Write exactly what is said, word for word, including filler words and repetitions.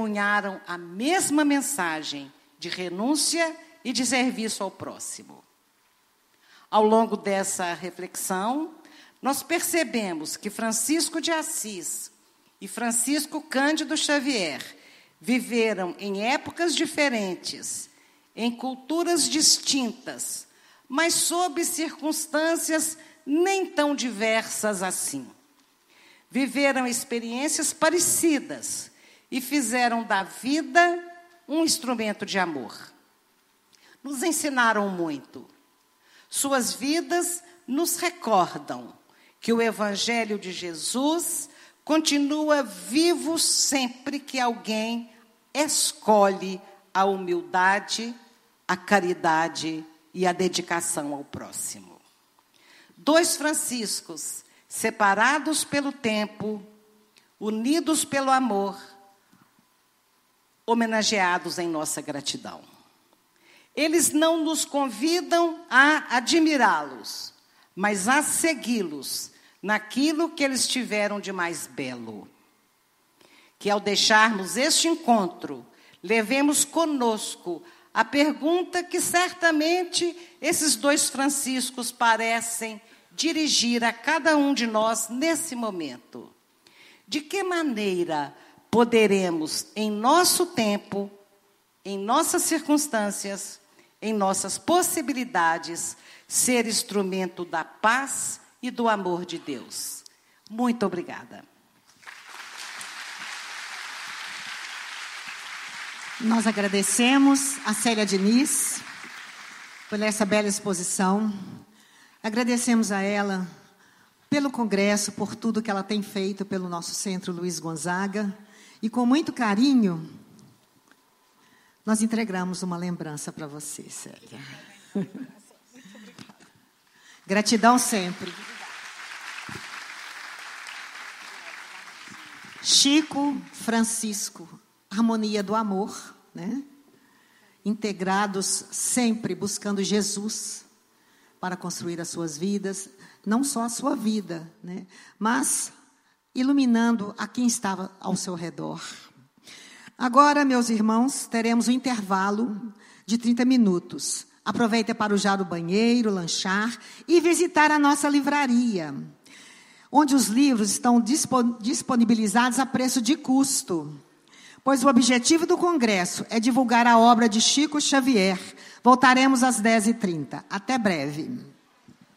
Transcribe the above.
testemunharam a mesma mensagem de renúncia e de serviço ao próximo. Ao longo dessa reflexão, nós percebemos que Francisco de Assis e Francisco Cândido Xavier viveram em épocas diferentes, em culturas distintas, mas sob circunstâncias nem tão diversas assim. Viveram experiências parecidas e fizeram da vida um instrumento de amor. Nos ensinaram muito. Suas vidas nos recordam que o Evangelho de Jesus continua vivo sempre que alguém escolhe a humildade, a caridade e a dedicação ao próximo. Dois Franciscos, separados pelo tempo, unidos pelo amor, homenageados em nossa gratidão. Eles não nos convidam a admirá-los, mas a segui-los naquilo que eles tiveram de mais belo. Que ao deixarmos este encontro, levemos conosco a pergunta que certamente esses dois Franciscos parecem dirigir a cada um de nós nesse momento. De que maneira poderemos, em nosso tempo, em nossas circunstâncias, em nossas possibilidades, ser instrumento da paz e do amor de Deus? Muito obrigada. Nós agradecemos a Célia Diniz por essa bela exposição. Agradecemos a ela pelo congresso, por tudo que ela tem feito pelo nosso Centro Luiz Gonzaga. E com muito carinho, nós entregamos uma lembrança para você, Célia. Gratidão sempre. Chico, Francisco, harmonia do amor, né? Integrados sempre buscando Jesus para construir as suas vidas, não só a sua vida, né? Mas iluminando a quem estava ao seu redor. Agora, meus irmãos, teremos um intervalo de trinta minutos. Aproveite para usar o banheiro, lanchar e visitar a nossa livraria, onde os livros estão disponibilizados a preço de custo. Pois o objetivo do congresso é divulgar a obra de Chico Xavier. Voltaremos às dez e trinta. Até breve.